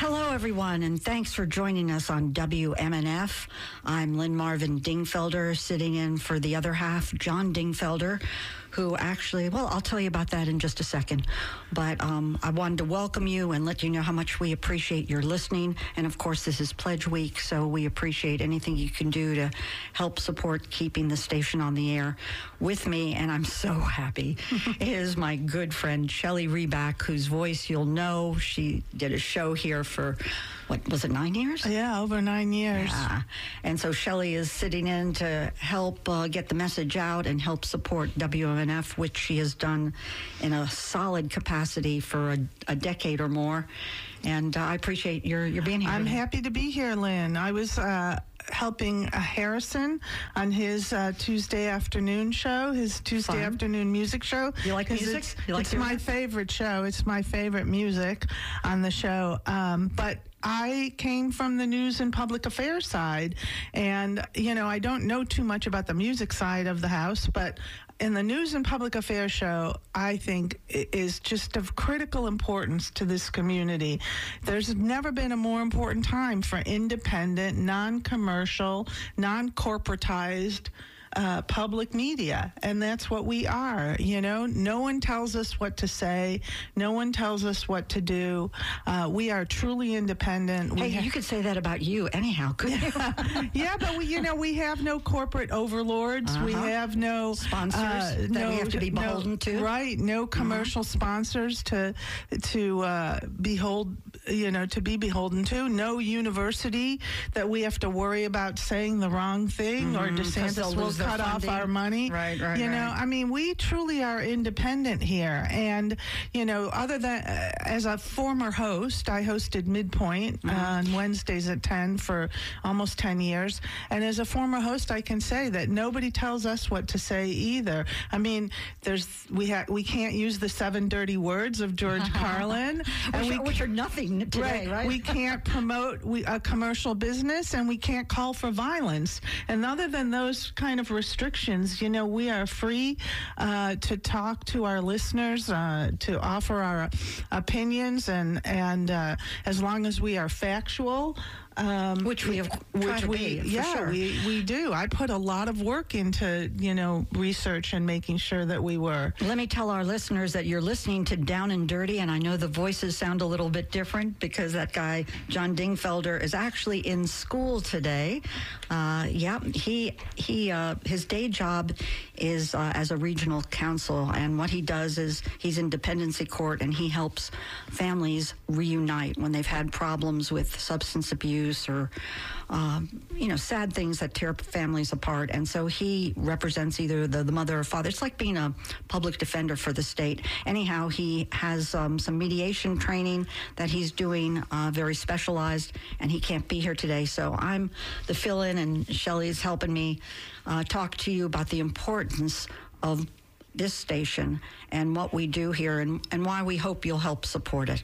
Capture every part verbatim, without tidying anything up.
Hello, everyone, and thanks for joining us on W M N F. I'm Lynn Marvin Dingfelder, sitting in for the other half, John Dingfelder, who actually, well, I'll tell you about that in just a second. But um, I wanted to welcome you and let you know how much we appreciate your listening. And, of course, this is Pledge Week, so we appreciate anything you can do to help support keeping the station on the air. With me, and I'm so happy, is my good friend, Shelley Reback, whose voice you'll know. She did a show here for, what, was it nine years? Yeah, over nine years. Yeah. And so Shelley is sitting in to help uh, get the message out and help support W M N F, which she has done in a solid capacity for a, a decade or more. And uh, I appreciate your, your being here. I'm today. happy to be here, Lynn. I was uh, helping uh, Harrison on his uh, Tuesday afternoon show, his Tuesday Fun. afternoon music show. You like 'Cause music? It's, You like it's doing my that? favorite show. It's my favorite music on the show. Um, but I came from the news and public affairs side, and, you know, I don't know too much about the music side of the house, but in the news and public affairs show, I think i- is just of critical importance to this community. There's never been a more important time for independent, non-commercial, non-corporatized Uh, public media, and that's what we are. You know, no one tells us what to say, no one tells us what to do. Uh, we are truly independent. Hey, we ha- you could say that about you anyhow, couldn't you? yeah, but we, you know, we have no corporate overlords. We Uh-huh. have no Sponsors uh, that no, we have to be no- beholden to. Right, no commercial sponsors to to uh, behold, you know, to be beholden to. No university that we have to worry about saying the wrong thing, or Mhm, 'cause DeSantis they'll will lose their cut off funding. our money. Right, right, You know, right. I mean, we truly are independent here. And, you know, other than, uh, as a former host, I hosted Midpoint on Wednesdays at ten for almost ten years. And as a former host, I can say that nobody tells us what to say either. I mean, there's we ha- we can't use the seven dirty words of George Carlin. which, we are, which are nothing today, right? We can't promote we, a commercial business, and we can't call for violence. And other than those kind of restrictions, you know, we are free uh, to talk to our listeners, uh, to offer our opinions, and and uh, as long as we are factual. Um, Which we have which tried to we, be, for yeah, sure. we, we do. I put a lot of work into, you know, research and making sure that we were. Let me tell our listeners that you're listening to Down and Dirty, and I know the voices sound a little bit different because that guy, John Dingfelder, is actually in school today. Uh, yeah, he he uh, his day job is uh, as a regional counsel, and what he does is he's in dependency court, and he helps families reunite when they've had problems with substance abuse or, um, you know, sad things that tear families apart. And so he represents either the, the mother or father. It's like being a public defender for the state. Anyhow, he has um, some mediation training that he's doing, uh, very specialized, and he can't be here today. So I'm the fill-in, and Shelley's helping me uh, talk to you about the importance of this station and what we do here, and, and why we hope you'll help support it.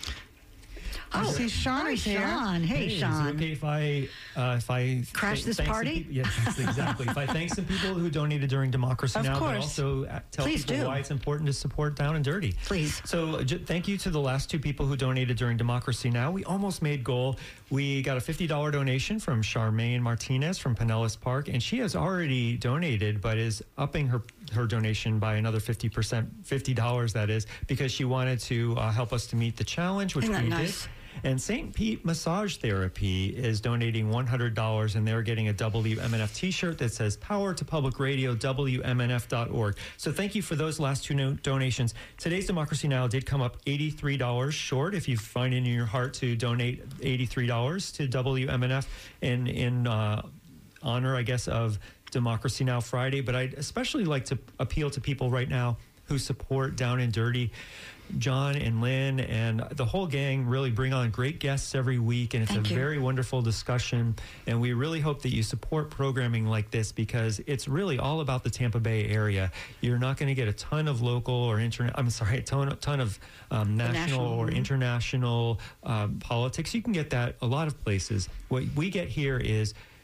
Oh, see, Sean hi, is here. Sean. Hey, Hey, Sean. Is it okay if I uh, if I Crash th- this thank some party? peop- yes, exactly. If I thank some people who donated during Democracy Of Now, but course. also uh, tell Please people do. why it's important to support Down and Dirty. Please. So uh, j- thank you to the last two people who donated during Democracy Now. We almost made goal. We got a fifty dollars donation from Charmaine Martinez from Pinellas Park, and she has already donated, but is upping her her donation by another fifty percent, fifty dollars that is, because she wanted to uh, help us to meet the challenge, which Isn't that we nice? did. And Saint Pete Massage Therapy is donating one hundred dollars, and they're getting a W M N F t-shirt that says Power to Public Radio, W M N F dot org. So thank you for those last two no- donations. Today's Democracy Now! Did come up eighty-three dollars short. If you find it in your heart to donate eighty-three dollars to W M N F in, in uh, honor, I guess, of Democracy Now! Friday. But I'd especially like to appeal to people right now who support Down and Dirty. John and Lynn and the whole gang really bring on great guests every week, and it's Thank a you. very wonderful discussion. And we really hope that you support programming like this, because it's really all about the Tampa Bay area. You're not going to get a ton of local or internet. I'm sorry, a ton, a ton of um, national, national, or mhm. international um, politics. You can get that a lot of places. What we get here is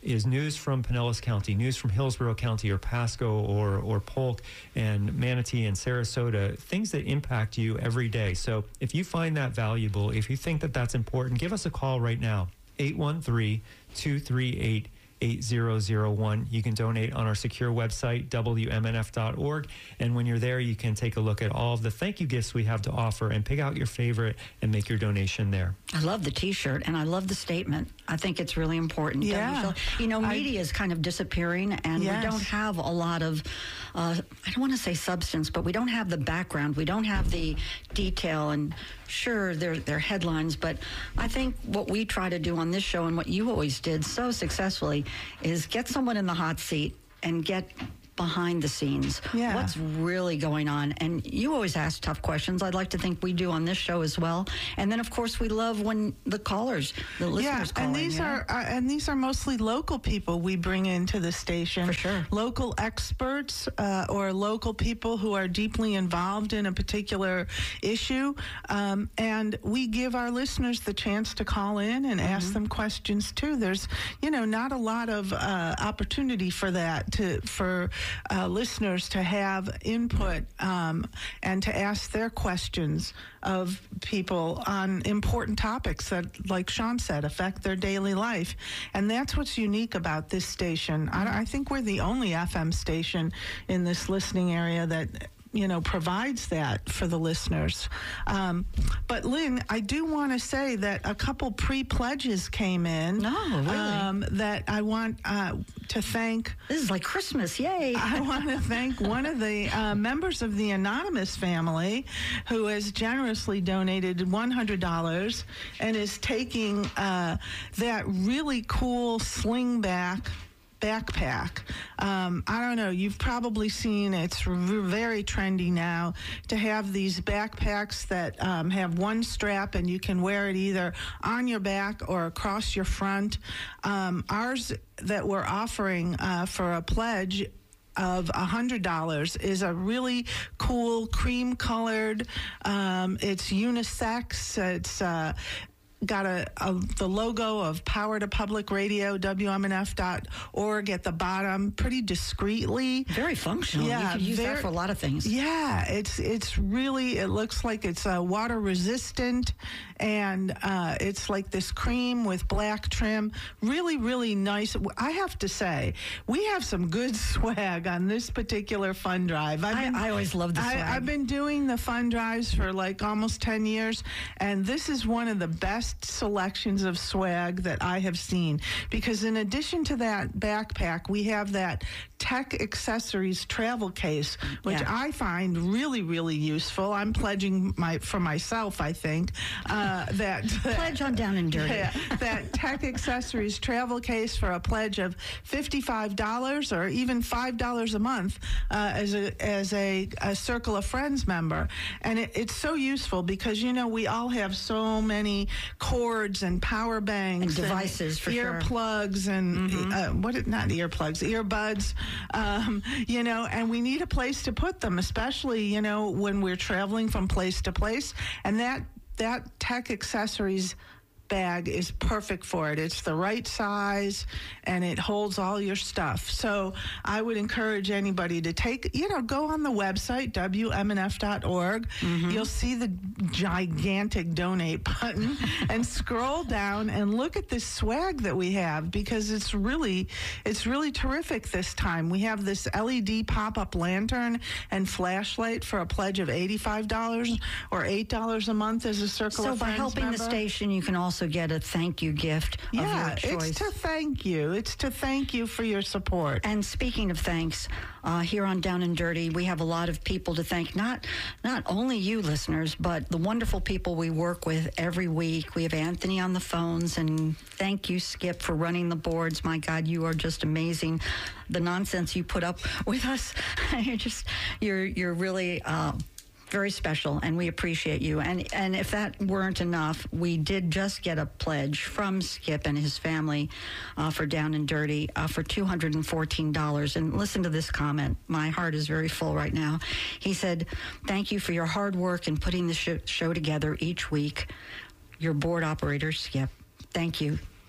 is news from Pinellas County, news from Hillsborough County or Pasco or, or Polk and Manatee and Sarasota, things that impact you every day. So if you find that valuable, if you think that that's important, give us a call right now, eight one three, two three eight, eight zero zero one. You can donate on our secure website, W M N F dot org. And when you're there, you can take a look at all of the thank you gifts we have to offer and pick out your favorite and make your donation there. I love the T-shirt and I love the statement. I think it's really important. Yeah. You, you know, media I, is kind of disappearing and yes. we don't have a lot of, uh, I don't want to say substance, but we don't have the background. We don't have the detail, and sure, they're, they're headlines, but I think what we try to do on this show and what you always did so successfully is get someone in the hot seat and get behind the scenes. Yeah. What's really going on? And you always ask tough questions. I'd like to think we do on this show as well. And then, of course, we love when the callers, the listeners yeah, call and in, these yeah? are uh, and these are mostly local people we bring into the station. For sure. Local experts uh, or local people who are deeply involved in a particular issue. Um, and we give our listeners the chance to call in and mm-hmm. ask them questions, too. There's, you know, not a lot of uh, opportunity for that, to for Uh, listeners to have input um, and to ask their questions of people on important topics that, like Sean said, affect their daily life. And that's what's unique about this station. I, I think we're the only F M station in this listening area that, you know, provides that for the listeners. Um, but Lynn, I do want to say that a couple pre-pledges came in. No, really? Um, that I want uh, to thank. This is like Christmas, yay. I want to thank one of the uh, members of the Anonymous family who has generously donated one hundred dollars and is taking uh, that really cool slingback backpack. Um, I don't know, you've probably seen, it's r- very trendy now to have these backpacks that um, have one strap and you can wear it either on your back or across your front. Um, ours that we're offering uh, for a pledge of one hundred dollars is a really cool cream colored, um, it's unisex, it's uh, got a, a the logo of Power to Public Radio, W M N F dot org at the bottom, pretty discreetly. Very functional. Yeah, you could use very, that for a lot of things. Yeah, it's it's really, it looks like it's uh, water resistant, and uh, it's like this cream with black trim. Really, really nice. I have to say, we have some good swag on this particular fund drive. I've been, I, I always love the swag. I, I've been doing the fund drives for like almost ten years, and this is one of the best selections of swag that I have seen, because in addition to that backpack, we have that Tech Accessories travel case, which yeah. I find really, really useful. I'm pledging my for myself, I think, uh, that pledge on Down and Dirty. Yeah, that Tech Accessories travel case for a pledge of fifty-five dollars or even five dollars a month uh, as a as a, a Circle of Friends member, and it, it's so useful because, you know, we all have so many cords and power banks and devices and for earplugs sure. and mm-hmm. uh, what not earplugs earbuds um, you know, and we need a place to put them, especially, you know, when we're traveling from place to place, and that that Tech Accessories bag is perfect for it. It's the right size and it holds all your stuff. So I would encourage anybody to take, you know, go on the website, W M N F dot org. Mm-hmm. You'll see the gigantic donate button and scroll down and look at this swag that we have, because it's really, it's really terrific this time. We have this L E D pop-up lantern and flashlight for a pledge of eighty-five dollars or eight dollars a month as a Circle so of Friends for helping member. The station, you can also get a thank you gift yeah, of your choice. It's to thank you. It's to thank you for your support. And speaking of thanks, uh, here on Down and Dirty, we have a lot of people to thank. Not not only you listeners, but the wonderful people we work with every week. We have Anthony on the phones, and thank you, Skip, for running the boards. My God, you are just amazing. The nonsense you put up with us, you're just you're you're really. Uh, Very special, and we appreciate you. And and if that weren't enough, we did just get a pledge from Skip and his family uh, for Down and Dirty uh, for two hundred fourteen dollars. And listen to this comment. My heart is very full right now. He said, "Thank you for your hard work in putting the sh- show together each week. Your board operator, Skip. Thank you."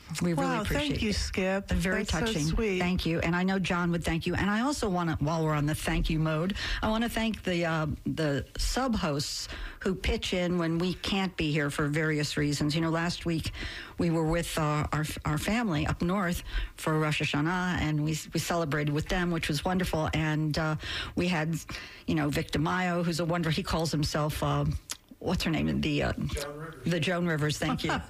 We really Wow, appreciate thank you, it. Skip. Very That's so touching. sweet. Thank you. And I know John would thank you. And I also want to, while we're on the thank you mode, I want to thank the uh, the sub hosts who pitch in when we can't be here for various reasons. You know, last week we were with uh, our our family up north for Rosh Hashanah, and we we celebrated with them, which was wonderful. And uh, we had, you know, Vic DeMaio, who's a wonder. He calls himself. Uh, What's her name? The uh, Joan Rivers. the Joan Rivers, thank you,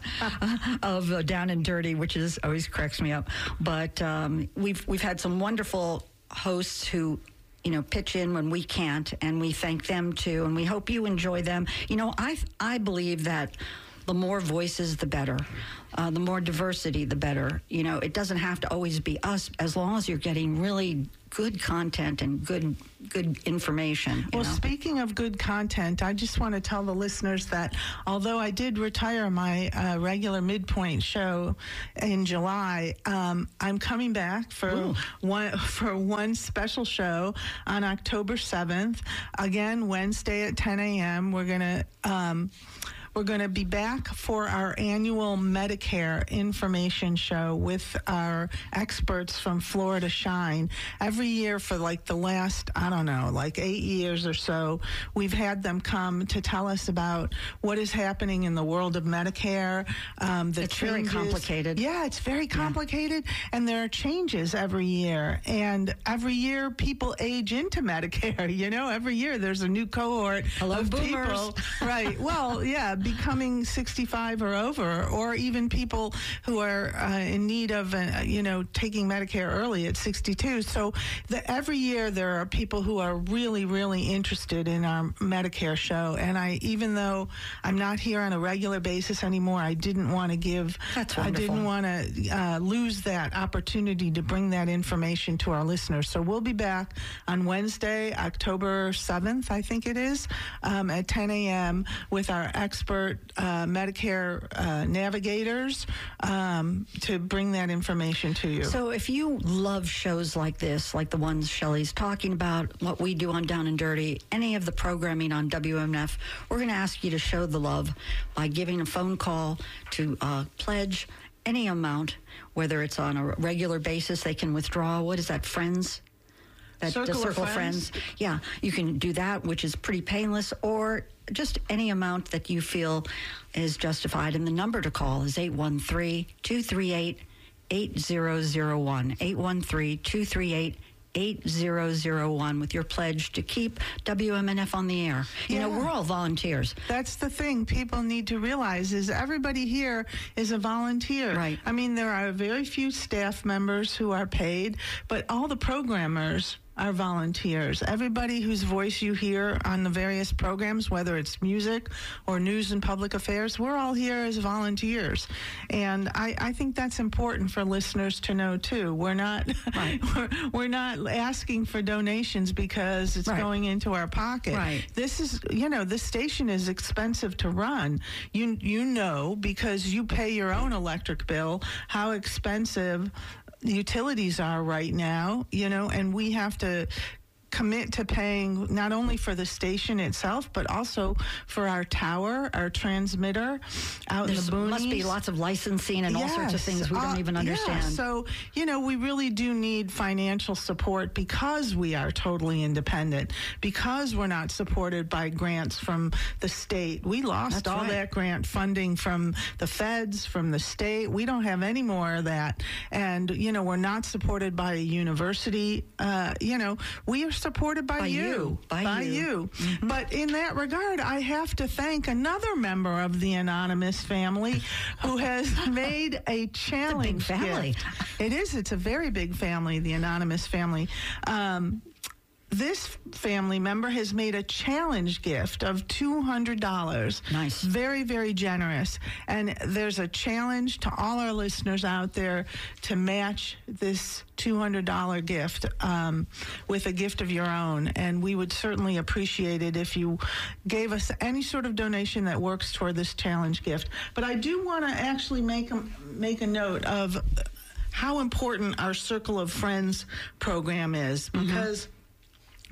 of uh, Down and Dirty, which is always cracks me up. But um, we've we've had some wonderful hosts who, you know, pitch in when we can't, and we thank them too, and we hope you enjoy them. You know, I I believe that the more voices, the better. Uh, the more diversity, the better. You know, it doesn't have to always be us, as long as you're getting really good content and good good information. You Well, know? speaking of good content, I just want to tell the listeners that although I did retire my uh, regular midpoint show in July, um, I'm coming back for Ooh. one for one special show on October seventh. Again, Wednesday at ten a.m. We're gonna. Um, We're going to be back for our annual Medicare information show with our experts from Florida Shine. Every year for like the last, I don't know, like eight years or so, we've had them come to tell us about what is happening in the world of Medicare. Um, the It's very changes. complicated. Yeah, it's very complicated, and there are changes every year. And every year, people age into Medicare. You know, every year there's a new cohort Hello, of boomers. people. Right. Well, yeah, becoming sixty-five or over, or even people who are uh, in need of, uh, you know, taking Medicare early at sixty-two. So the, every year there are people who are really, really interested in our Medicare show. And I, even though I'm not here on a regular basis anymore, I didn't want to give, That's I wonderful. didn't want to uh, lose that opportunity to bring that information to our listeners. So we'll be back on Wednesday, October seventh, I think it is, um, at ten a.m. with our expert uh, Medicare uh, navigators um, to bring that information to you. So if you love shows like this, like the ones Shelley's talking about, what we do on Down and Dirty, any of the programming on W M F, we're going to ask you to show the love by giving a phone call to uh, pledge any amount, whether it's on a regular basis, they can withdraw. What is that, Friends? That, Circle the of Circle of Friends? Friends. Yeah, you can do that, which is pretty painless, or just any amount that you feel is justified. And the number to call is eight one three, two three eight, eight zero zero one. eight one three, two three eight, eight zero zero one with your pledge to keep W M N F on the air. You know, Yeah. we're all volunteers. That's the thing people need to realize is everybody here is a volunteer. Right. I mean, there are very few staff members who are paid, but all the programmers are volunteers. Everybody whose voice you hear on the various programs, whether it's music or news and public affairs, we're all here as volunteers. And I, I think that's important for listeners to know too. We're not Right. we're, we're not asking for donations because it's Right. going into our pocket. Right. This is, you know, this station is expensive to run. You you know, because you pay your own electric bill, how expensive utilities are right now, you know, and we have to commit to paying not only for the station itself, but also for our tower, our transmitter out There in the boonies. must be lots of licensing and all sorts of Yes, things we don't uh, even understand. Yeah, so, you know, we really do need financial support because we are totally independent, because we're not supported by grants from the state. We lost That's all right. that grant funding from the feds, from the state. We don't have any more of that. And, you know, we're not supported by a university. Uh, you know, we are supported by, By you. you. By you. you. But in that regard, I have to thank another member of the Anonymous family who has made a challenge. family. gift. It is. It's a very big family, the Anonymous family. Um, This family member has made a challenge gift of two hundred dollars. Nice. Very, very generous. And there's a challenge to all our listeners out there to match this two hundred dollars gift um, with a gift of your own. And we would certainly appreciate it if you gave us any sort of donation that works toward this challenge gift. But I do want to actually make a, make a note of how important our Circle of Friends program is, because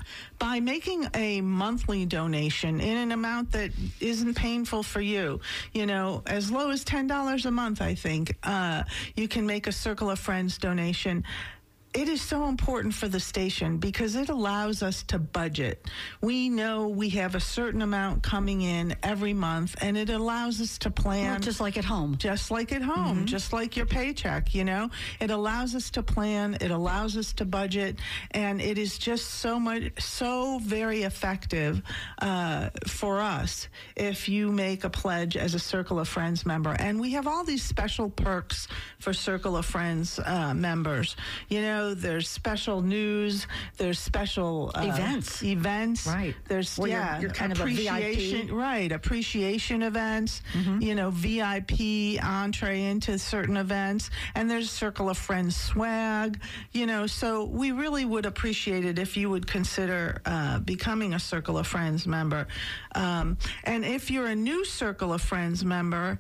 by making a monthly donation in an amount that isn't painful for you, you know, as low as ten dollars a month, I think, uh, you can make a Circle of Friends donation. It is so important for the station because it allows us to budget. We know we have a certain amount coming in every month, and it allows us to plan. Well, just like at home. Just like at home, mm-hmm. just like your paycheck, you know. It allows us to plan. It allows us to budget, and it is just so much, so very effective uh, for us if you make a pledge as a Circle of Friends member. And we have all these special perks for Circle of Friends uh, members. You know, there's special news, there's special uh, events. Events. Right. There's, Where yeah, you're, you're kind of a V I P. Right, appreciation events, mm-hmm. you know, V I P entree into certain events, and there's Circle of Friends swag, you know, so we really would appreciate it if you would consider uh, becoming a Circle of Friends member. Um, and if you're a new Circle of Friends member,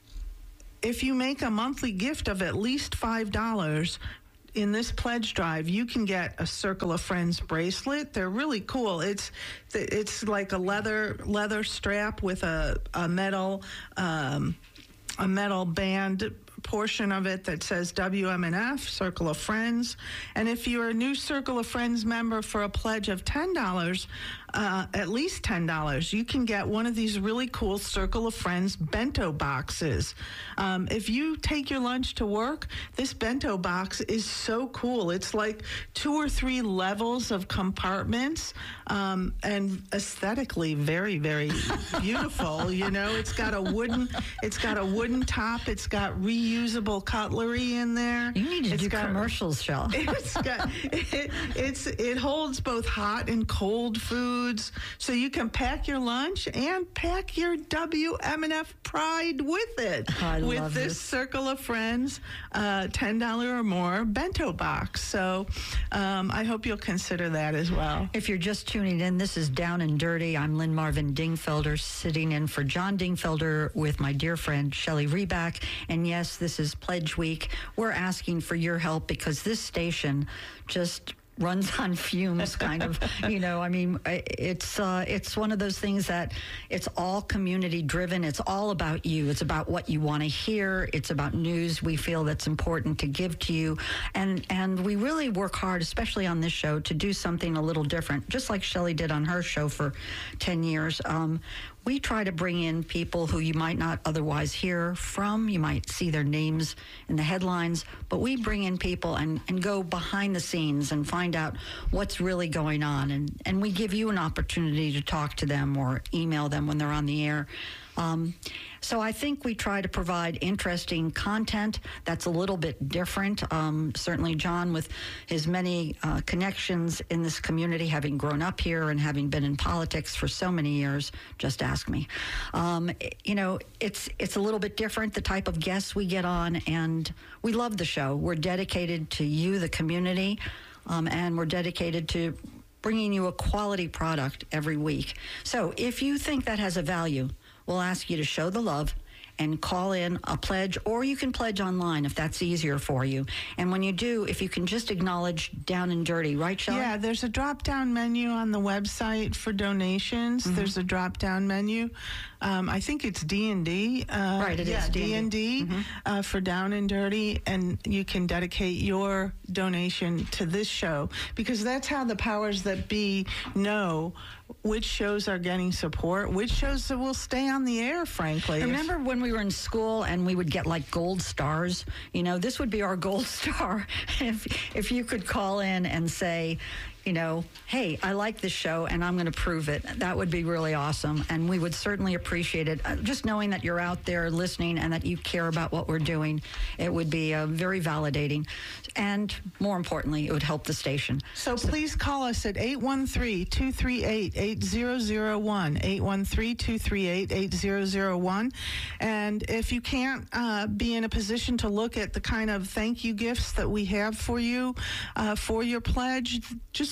if you make a monthly gift of at least five dollars, in this pledge drive, you can get a Circle of Friends bracelet. They're really cool. It's it's like a leather leather strap with a a metal um, a metal band portion of it that says W M N F, Circle of Friends. And if you're a new Circle of Friends member for a pledge of ten dollars, uh, at least ten dollars, you can get one of these really cool Circle of Friends bento boxes. Um, if you take your lunch to work, this bento box is so cool. It's like two or three levels of compartments, um, and aesthetically very, very beautiful. You know, it's got a wooden, it's got a wooden top. It's got reusable cutlery in there. You need to it's do got, commercials, Shell. It's got, it, it's it holds both hot and cold foods, so you can pack your lunch and pack your W M N F pride with it. I with love this this. Circle of Friends uh, ten dollars or more bento box. So um, I hope you'll consider that as well. If you're just tuning in, this is Down and Dirty. I'm Lynn Marvin Dingfelder, sitting in for John Dingfelder with my dear friend Shelley Reback. And yes, this is Pledge Week. We're asking for your help because this station just runs on fumes, kind of. You know, I mean, it's uh, it's one of those things that it's all community driven. It's all about you. It's about what you want to hear. It's about news we feel that's important to give to you. And and we really work hard, especially on this show, to do something a little different, just like Shelley did on her show for ten years. Um, we try to bring in people who you might not otherwise hear from. You might see their names in the headlines, but we bring in people and, and go behind the scenes and find out what's really going on. And, and we give you an opportunity to talk to them or email them when they're on the air. Um, so I think we try to provide interesting content that's a little bit different. Um, certainly John, with his many uh, connections in this community, having grown up here and having been in politics for so many years, just ask me. Um, you know, it's it's a little bit different, the type of guests we get on, and we love the show. We're dedicated to you, the community, um, and we're dedicated to bringing you a quality product every week. So if you think that has a value, we'll ask you to show the love and call in a pledge, or you can pledge online if that's easier for you. And when you do, if you can just acknowledge Down and Dirty, right, Shelley? Yeah, there's a drop-down menu on the website for donations. Mm-hmm. There's a drop-down menu. Um, I think it's D and D. Uh, right, it yeah, is D and D mm-hmm. uh, for Down and Dirty, and you can dedicate your donation to this show, because that's how the powers that be know which shows are getting support, which shows that will stay on the air, frankly. Remember when we were in school and we would get like gold stars? You know, this would be our gold star if if you could call in and say, you know, hey, I like this show and I'm going to prove it. That would be really awesome. And we would certainly appreciate it. Uh, just knowing that you're out there listening and that you care about what we're doing, it would be uh, very validating. And more importantly, it would help the station. So, so please call us at eight one three, two three eight, eight zero zero one, eight one three, two three eight, eight zero zero one. And if you can't uh, be in a position to look at the kind of thank you gifts that we have for you uh, for your pledge, just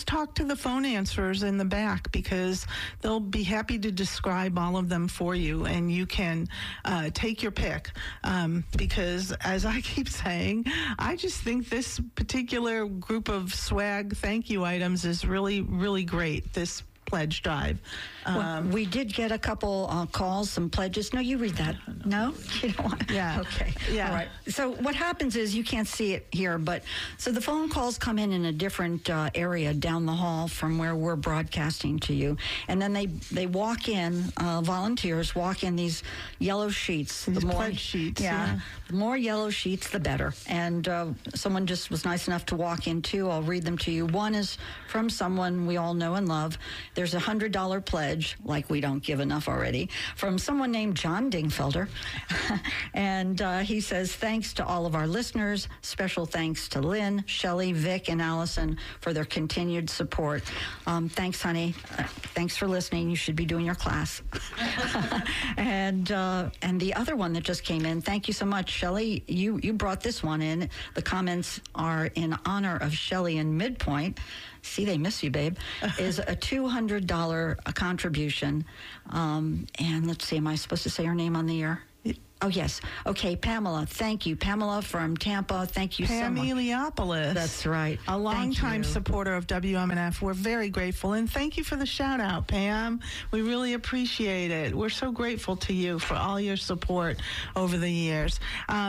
just talk to the phone answerers in the back, because they'll be happy to describe all of them for you, and you can uh, take your pick. Um, because, as I keep saying, I just think this particular group of swag thank you items is really, really great. This pledge drive. Um, well, we did get a couple uh, calls, some pledges. No, you read that. No? You don't want Yeah. Okay. Yeah. All right. So what happens is, you can't see it here, but so the phone calls come in in a different uh, area down the hall from where we're broadcasting to you. And then they, they walk in, uh, volunteers walk in these yellow sheets. These the more, pledge sheets, Yeah. yeah. The more yellow sheets, the better. And uh, someone just was nice enough to walk in two. I'll read them to you. One is from someone we all know and love. There's a one hundred dollars pledge, like we don't give enough already, from someone named John Dingfelder. And uh, he says, thanks to all of our listeners. Special thanks to Lynn, Shelley, Vic, and Allison for their continued support. Um, thanks, honey. Uh, thanks for listening. You should be doing your class. and uh, and the other one that just came in, thank you so much, Shelley. You, you brought this one in. The comments are in honor of Shelley in Midpoint. See, they miss you, babe. Is a two hundred dollars contribution. Um, and let's see, am I supposed to say her name on the air? Oh, yes. Okay, Pamela. Thank you. Pamela from Tampa. Thank you Pam so much. Eliopolis. That's right. A longtime Thank you. supporter of W M N F. We're very grateful. And thank you for the shout out, Pam. We really appreciate it. We're so grateful to you for all your support over the years. Um,